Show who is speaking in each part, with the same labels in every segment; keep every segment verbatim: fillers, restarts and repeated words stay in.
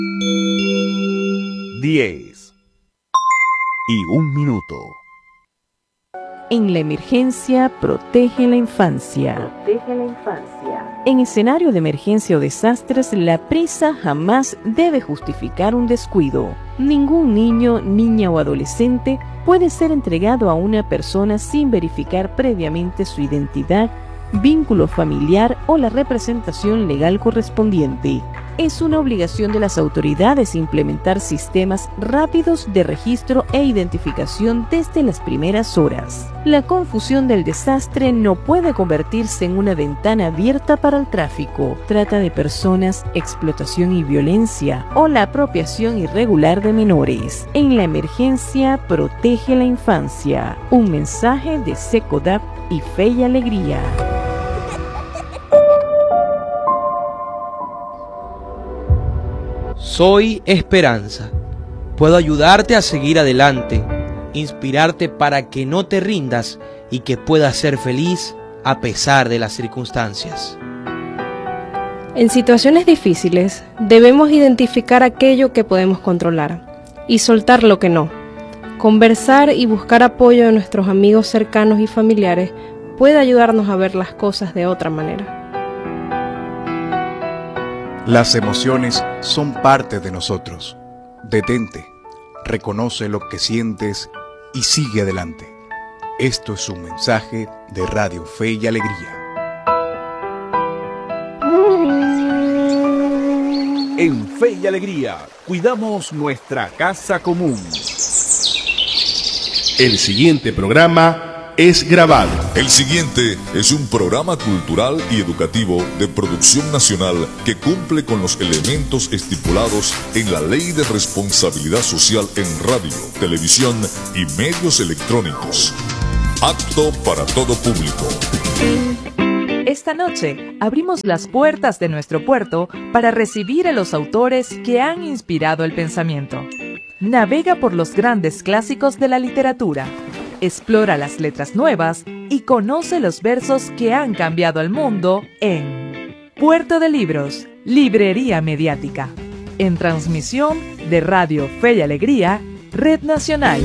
Speaker 1: diez y un minuto.
Speaker 2: En la emergencia, protege la infancia. Protege la infancia. En escenario de emergencia o desastres, la prisa jamás debe justificar un descuido. Ningún niño, niña o adolescente puede ser entregado a una persona sin verificar previamente su identidad, vínculo familiar o la representación legal correspondiente. Es una obligación de las autoridades implementar sistemas rápidos de registro e identificación desde las primeras horas. La confusión del desastre no puede convertirse en una ventana abierta para el tráfico, trata de personas, explotación y violencia o la apropiación irregular de menores. En la emergencia, protege la infancia. Un mensaje de SECODAP y Fe y Alegría.
Speaker 3: Soy esperanza. Puedo ayudarte a seguir adelante, inspirarte para que no te rindas y que puedas ser feliz a pesar de las circunstancias.
Speaker 4: En situaciones difíciles, debemos identificar aquello que podemos controlar y soltar lo que no. Conversar y buscar apoyo de nuestros amigos cercanos y familiares puede ayudarnos a ver las cosas de otra manera.
Speaker 5: Las emociones son parte de nosotros. Detente, reconoce lo que sientes y sigue adelante. Esto es un mensaje de Radio Fe y Alegría.
Speaker 1: En Fe y Alegría, cuidamos nuestra casa común.
Speaker 6: El siguiente programa es grabado.
Speaker 7: El siguiente es un programa cultural y educativo de producción nacional que cumple con los elementos estipulados en la Ley de Responsabilidad Social en radio, televisión y medios electrónicos. Apto para todo público.
Speaker 8: Esta noche abrimos las puertas de nuestro puerto para recibir a los autores que han inspirado el pensamiento. Navega por los grandes clásicos de la literatura. Explora las letras nuevas y conoce los versos que han cambiado al mundo en Puerto de Libros, Librería Mediática, en transmisión de Radio Fe y Alegría, Red Nacional.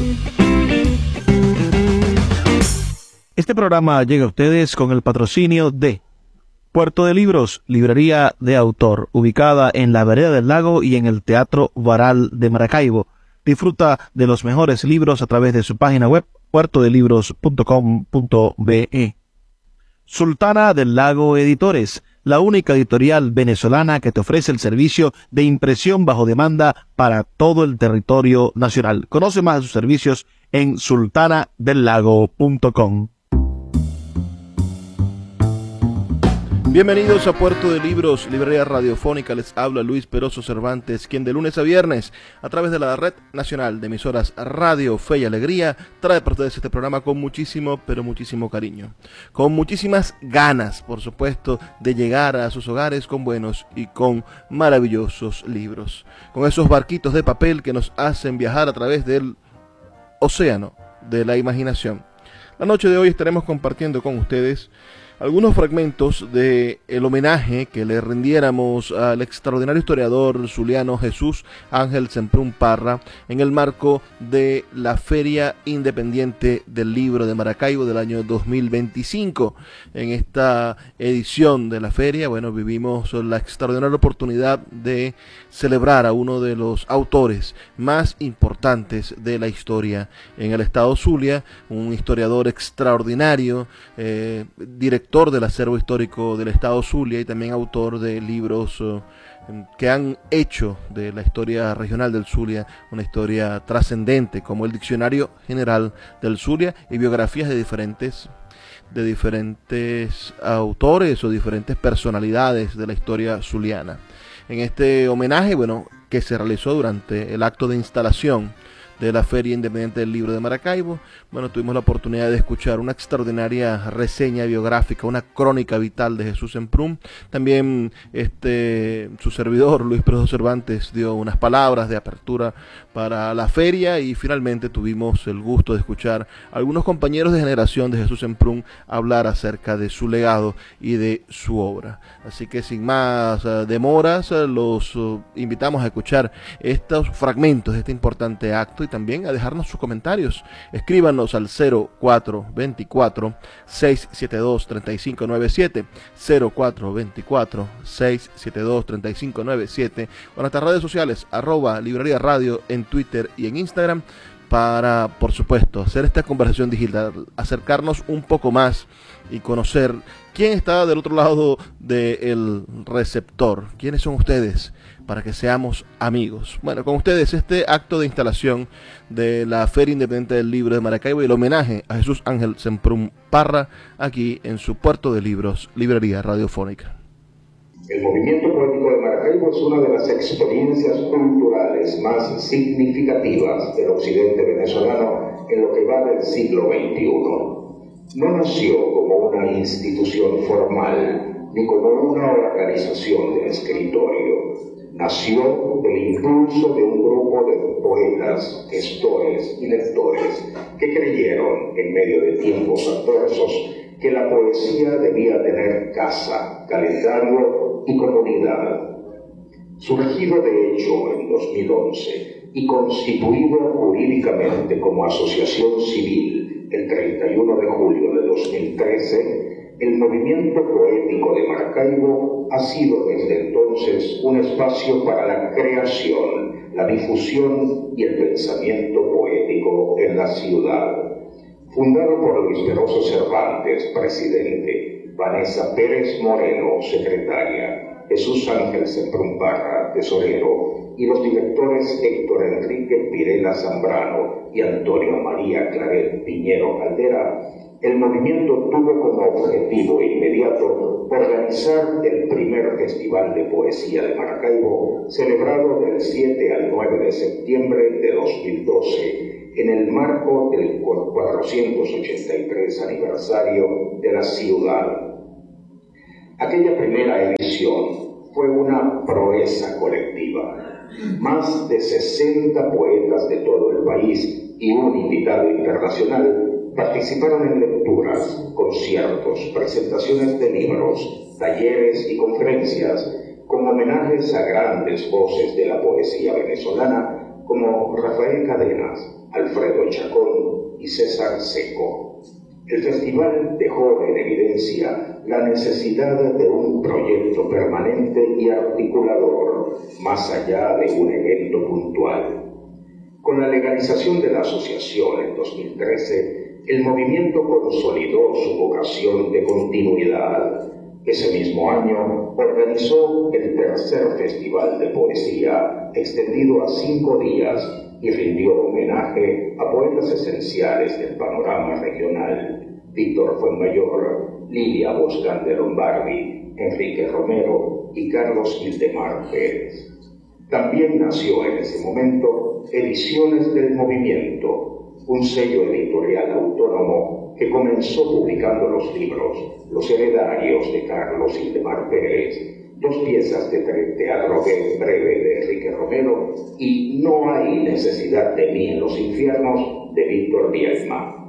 Speaker 9: Este programa llega a ustedes con el patrocinio de Puerto de Libros, librería de autor, ubicada en la Vereda del Lago y en el Teatro Varal de Maracaibo. Disfruta de los mejores libros a través de su página web puerto de libros punto com punto be. Sultana del Lago Editores, la única editorial venezolana que te ofrece el servicio de impresión bajo demanda para todo el territorio nacional. Conoce más de sus servicios en sultana del lago punto com.
Speaker 10: Bienvenidos a Puerto de Libros, librería radiofónica. Les habla Luis Peroso Cervantes, quien de lunes a viernes, a través de la Red Nacional de Emisoras Radio Fe y Alegría, trae para ustedes este programa con muchísimo, pero muchísimo cariño. Con muchísimas ganas, por supuesto, de llegar a sus hogares con buenos y con maravillosos libros. Con esos barquitos de papel que nos hacen viajar a través del océano de la imaginación. La noche de hoy estaremos compartiendo con ustedes algunos fragmentos del homenaje que le rindiéramos al extraordinario historiador zuliano Jesús Ángel Semprún Parra en el marco de la Feria Independiente del Libro de Maracaibo del año dos mil veinticinco. En esta edición de la feria, bueno, vivimos la extraordinaria oportunidad de celebrar a uno de los autores más importantes de la historia en el estado Zulia, un historiador extraordinario, eh, director del acervo histórico del estado Zulia y también autor de libros uh, que han hecho de la historia regional del Zulia una historia trascendente, como el Diccionario General del Zulia y biografías de diferentes de diferentes autores o diferentes personalidades de la historia zuliana. En este homenaje, bueno, que se realizó durante el acto de instalación de la Feria Independiente del Libro de Maracaibo. Bueno, tuvimos la oportunidad de escuchar una extraordinaria reseña biográfica, una crónica vital de Jesús Semprún. También este, su servidor, Luis Peroso Cervantes, dio unas palabras de apertura para la feria y finalmente tuvimos el gusto de escuchar a algunos compañeros de generación de Jesús Semprún hablar acerca de su legado y de su obra. Así que sin más uh, demoras, uh, los uh, invitamos a escuchar estos fragmentos de este importante acto y también a dejarnos sus comentarios. Escríbanos al cero cuatro veinticuatro, seiscientos setenta y dos, treinta y cinco noventa y siete, cero cuatro veinticuatro, seiscientos setenta y dos, treinta y cinco noventa y siete, o en nuestras redes sociales, arroba Librería Radio en Twitter y en Instagram, para, por supuesto, hacer esta conversación digital, acercarnos un poco más y conocer quién está del otro lado del receptor, quiénes son ustedes, para que seamos amigos. Bueno, con ustedes este acto de instalación de la Feria Independiente del Libro de Maracaibo y el homenaje a Jesús Ángel Semprún Parra, aquí en su puerto de libros, Librería Radiofónica.
Speaker 11: El movimiento poético de Maracaibo es una de las experiencias culturales más significativas del occidente venezolano en lo que va del siglo veintiuno. No nació como una institución formal, ni como una organización de escritorio. Nació del impulso de un grupo de poetas, gestores y lectores que creyeron, en medio de tiempos adversos, que la poesía debía tener casa, calendario y comunidad. Surgido de hecho en dos mil once y constituido jurídicamente como asociación civil el treinta y uno de julio de dos mil trece, el movimiento poético de Maracaibo ha sido desde entonces un espacio para la creación, la difusión y el pensamiento poético en la ciudad. Fundado por Luis Peroso Cervantes, presidente, Vanessa Pérez Moreno, secretaria, Jesús Ángel Semprún Parra, tesorero, y los directores Héctor Enrique Pirela Zambrano y Antonio María Claret Piñero Caldera, el movimiento tuvo como objetivo inmediato organizar el primer Festival de Poesía de Maracaibo, celebrado del siete al nueve de septiembre de dos mil doce, en el marco del cuatrocientos ochenta y tres aniversario de la ciudad. Aquella primera edición fue una proeza colectiva. Más de sesenta poetas de todo el país y un invitado internacional participaron en lecturas, conciertos, presentaciones de libros, talleres y conferencias, con homenajes a grandes voces de la poesía venezolana como Rafael Cadenas, Alfredo Chacón y César Seco. El festival dejó en evidencia la necesidad de un proyecto permanente y articulador, más allá de un evento puntual. Con la legalización de la asociación en dos mil trece, el movimiento consolidó su vocación de continuidad. Ese mismo año organizó el tercer Festival de Poesía, extendido a cinco días, y rindió homenaje a poetas esenciales del panorama regional: Víctor Fuenmayor, Lilia Boscán de Lombardi, Enrique Romero y Carlos Ildemar Pérez. También nació en ese momento Ediciones del Movimiento, un sello editorial autónomo que comenzó publicando los libros Los Heredarios de Carlos Ildemar Pérez, dos piezas de teatro breve de Enrique Romero y No hay necesidad de mí en los infiernos de Víctor Bielma.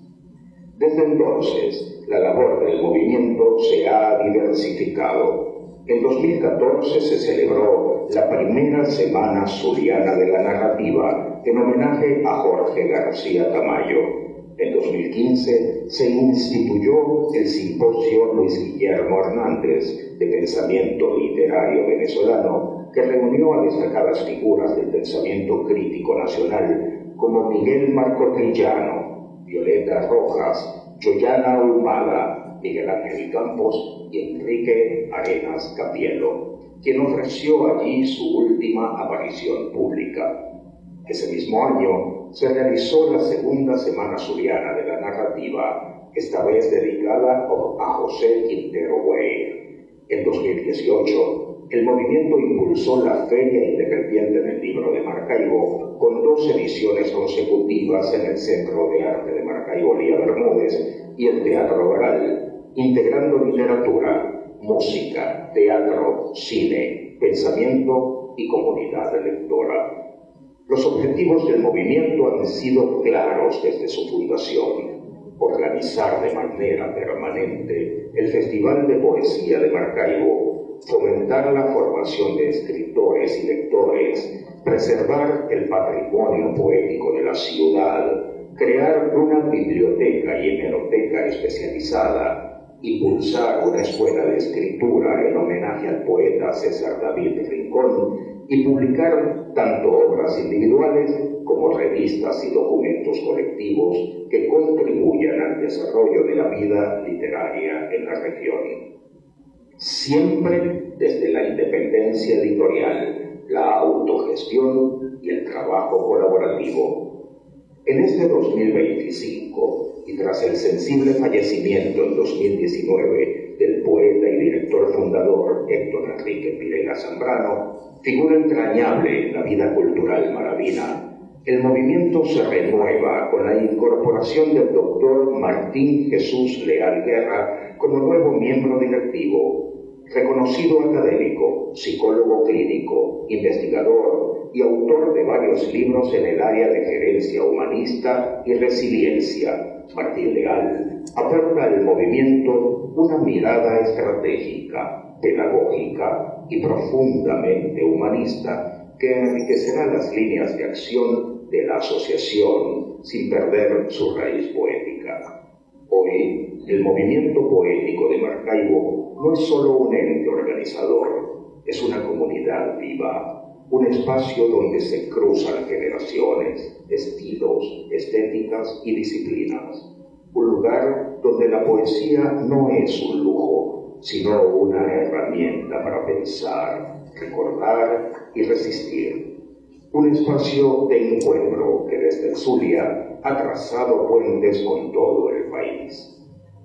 Speaker 11: Desde entonces, la labor del movimiento se ha diversificado. En dos mil catorce se celebró la primera Semana Zuliana de la Narrativa en homenaje a Jorge García Tamayo. En dos mil quince se instituyó el Simposio Luis Guillermo Hernández de Pensamiento Literario Venezolano, que reunió a destacadas figuras del pensamiento crítico nacional como Miguel Marcotrillano, Violeta Rojas, Yoyana Ahumada, Miguel Ángel Campos y Enrique Arenas Capielo, quien ofreció allí su última aparición pública. Ese mismo año se realizó la segunda Semana Zuliana de la Narrativa, esta vez dedicada a José Quintero Weir. En dos mil dieciocho, el movimiento impulsó la Feria Independiente del Libro de Maracaibo, Maracaibo, con dos ediciones consecutivas en el Centro de Arte de Maracaibo Lía Bermúdez y el Teatro Baral, integrando literatura, música, teatro, cine, pensamiento y comunidad lectora. Los objetivos del movimiento han sido claros desde su fundación: organizar de manera permanente el Festival de Poesía de Maracaibo, fomentar la formación de escritores y lectores, preservar el patrimonio poético de la ciudad, crear una biblioteca y hemeroteca especializada, impulsar una escuela de escritura en homenaje al poeta César David Rincón y publicar tanto obras individuales como revistas y documentos colectivos que contribuyan al desarrollo de la vida literaria en la región. Siempre desde la independencia editorial, la autogestión y el trabajo colaborativo. En este dos mil veinticinco, y tras el sensible fallecimiento en dos mil diecinueve del poeta y director fundador Héctor Enrique Pirela Zambrano, figura entrañable en la vida cultural maravina, el movimiento se renueva con la incorporación del doctor Martín Jesús Leal Guerra como nuevo miembro directivo, reconocido académico, psicólogo clínico, investigador y autor de varios libros en el área de gerencia humanista y resiliencia. Martín Leal aporta al movimiento una mirada estratégica, pedagógica y profundamente humanista que enriquecerá las líneas de acción de la asociación sin perder su raíz poética. Hoy, el movimiento poético de Maracaibo no es solo un ente organizador, es una comunidad viva, un espacio donde se cruzan generaciones, estilos, estéticas y disciplinas. Un lugar donde la poesía no es un lujo, sino una herramienta para pensar, recordar y resistir. Un espacio de encuentro que desde el Zulia ha trazado puentes con todo el país.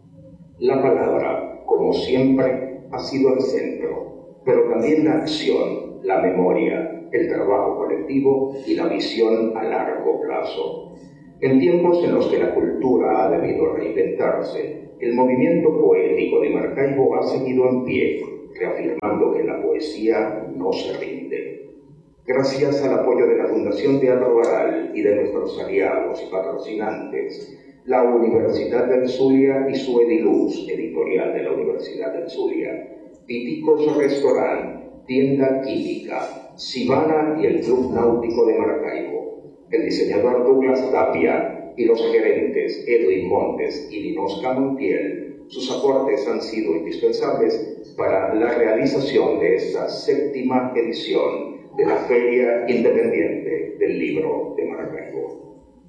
Speaker 11: La palabra, como siempre, ha sido el centro, pero también la acción, la memoria, el trabajo colectivo y la visión a largo plazo. En tiempos en los que la cultura ha debido reinventarse, el movimiento poético de Maracaibo ha seguido en pie, reafirmando que la poesía no se rinde. Gracias al apoyo de la Fundación Teatro Baral y de nuestros aliados y patrocinantes, la Universidad del Zulia y su Ediluz, editorial de la Universidad del Zulia, Piticos Restaurant, Tienda Química, Sivana y el Club Náutico de Maracaibo, el diseñador Douglas Tapia y los gerentes Edwin Montes y Dinosca Montiel, sus aportes han sido indispensables para la realización de esta séptima edición de la Feria Independiente del Libro de Maracaibo.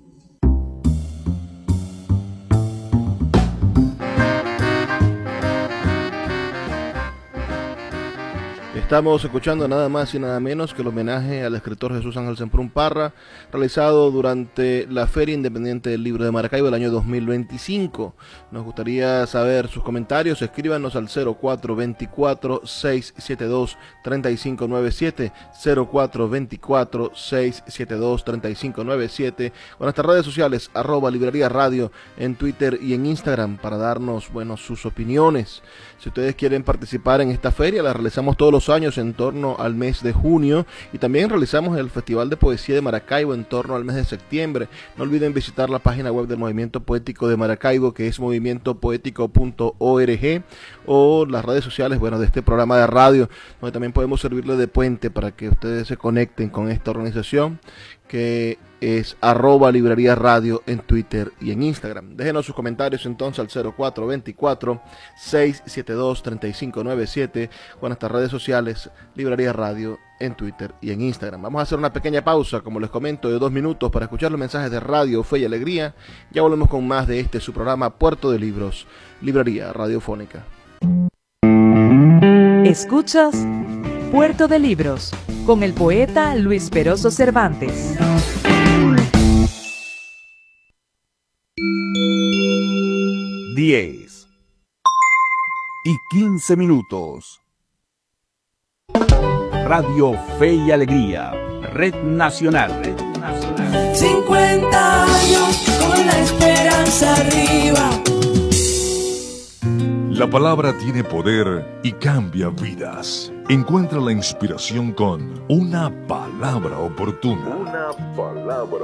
Speaker 10: Estamos escuchando nada más y nada menos que el homenaje al escritor Jesús Ángel Semprún Parra, realizado durante la Feria Independiente del Libro de Maracaibo del año dos mil veinticinco. Nos gustaría saber sus comentarios. Escríbanos al cero cuatro dos cuatro, seis siete dos, tres cinco nueve siete, cero cuatro dos cuatro, seis siete dos, tres cinco nueve siete, o en nuestras redes sociales, arroba Librería Radio, en Twitter y en Instagram, para darnos, bueno, sus opiniones. Si ustedes quieren participar en esta feria, la realizamos todos los años en torno al mes de junio, y también realizamos el Festival de Poesía de Maracaibo en torno al mes de septiembre. No olviden visitar la página web del Movimiento Poético de Maracaibo, que es movimiento poético punto org, o las redes sociales, bueno, de este programa de radio, donde también podemos servirle de puente para que ustedes se conecten con esta organización, que es arroba Librería Radio en Twitter y en Instagram. Déjenos sus comentarios entonces al cero cuatro dos cuatro, seis siete dos, tres cinco nueve siete, o en nuestras redes sociales, Librería Radio en Twitter y en Instagram. Vamos a hacer una pequeña pausa, como les comento, de dos minutos para escuchar los mensajes de Radio Fe y Alegría. Ya volvemos con más de este su programa Puerto de Libros, Librería Radiofónica.
Speaker 8: Escuchas Puerto de Libros con el poeta Luis Peroso Cervantes.
Speaker 1: diez y quince minutos. Radio Fe y Alegría, Red Nacional. Red Nacional.
Speaker 12: cincuenta años con la esperanza arriba.
Speaker 7: La palabra tiene poder y cambia vidas. Encuentra la inspiración con una palabra oportuna. Una palabra